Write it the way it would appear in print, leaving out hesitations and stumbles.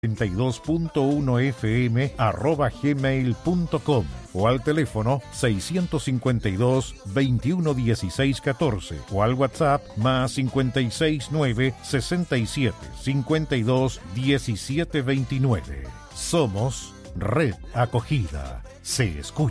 32.1fm@gmail.com o al teléfono 652 21 16 14 o al WhatsApp más 569 67 52 17 29. Somos Red Acogida. Se escucha.